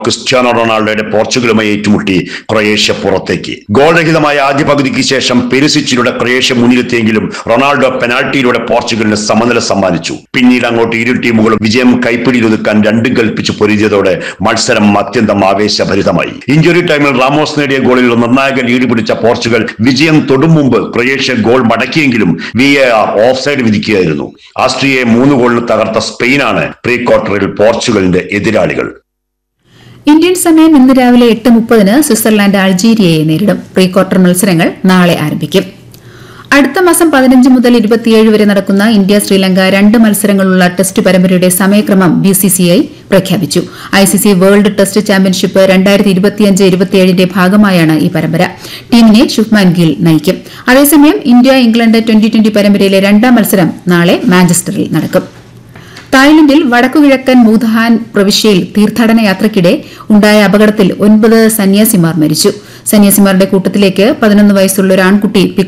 Cristiano റൊണാൾഡോയുടെ പോർച്ചുഗലുമായി ഏറ്റുമുട്ടി Croatia പുറത്തേക്ക്. ഗോൾരഹിതമായ ആദ്യ പകുതിക്ക് ശേഷം പെരിസിച്ചിലൂടെ ക്രൊയേഷ്യ മുന്നിലെത്തിയെങ്കിലും റൊണാൾഡോ പെനാൽറ്റിയിലൂടെ പോർച്ചുഗലിന് സമനില സമ്മാനിച്ചു. പിന്നീട് അങ്ങോട്ട് ഇരു ടീമുകളും വിജയം കൈപ്പിടിയിലൊതുക്കാൻ രണ്ടും കൽപ്പിച്ച് പൊരുതിയതോടെ മത്സരം അത്യന്തം ആവേശഭരിതമായി. ഇഞ്ചുറി ടൈമിൽ റാമോസ് നേടിയ ഗോളിൽ നിർണായക ലീഡ് പിടിച്ച പോർച്ചുഗൽ വിജയം തൊടും മുമ്പ് Croatia goal മടക്കിയെങ്കിലും VAR of side വിധിക്കുകയായിരുന്നു. ആസ്ട്രിയയെ 3 ഗോളിന് തകർത്ത സ്പെയിനാണ് പ്രീ ക്വാർട്ടറിൽ പോർച്ചുഗലിന്റെ എതിരാളികൾ. ഇന്ത്യൻ സമയം ഇന്ന് രാവിലെ 8:30 സ്വിറ്റ്സർലാൻഡ് അൾജീരിയയെ നേരിടും. പ്രീ ക്വാർട്ടർ മത്സരങ്ങൾ നാളെ ആരംഭിക്കും. അടുത്ത മാസം 15 മുതൽ 27 വരെ നടക്കുന്ന ഇന്ത്യ ശ്രീലങ്ക 2 മത്സരങ്ങളുള്ള ടെസ്റ്റ് പരമ്പരയുടെ സമയക്രമം BCCI പ്രഖ്യാപിച്ചു. ICC വേൾഡ് ടെസ്റ്റ് ചാമ്പ്യൻഷിപ്പ് 2025-27ന്റെ ഭാഗമായാണ് ഈ പരമ്പര. ടീമിനെ ശുഭ്മാൻ ഗിൽ നയിക്കും. അതേസമയം ഇന്ത്യ ഇംഗ്ലണ്ട് 2020 പരമ്പരയിലെ 2ാം മത്സരം നാളെ മാഞ്ചസ്റ്ററിൽ നടക്കും. തായ്ലൻഡിൽ വടക്കുകിഴക്കൻ മൂധാൻ പ്രവിശ്യയിൽ തീർത്ഥാടന യാത്രയ്ക്കിടെ ഉണ്ടായ അപകടത്തിൽ 9 സന്യാസിമാർ മരിച്ചു. സന്യാസിമാരുടെ കൂട്ടത്തിലേക്ക് 11 വയസ്സുള്ള ഒരു ആൺകുട്ടി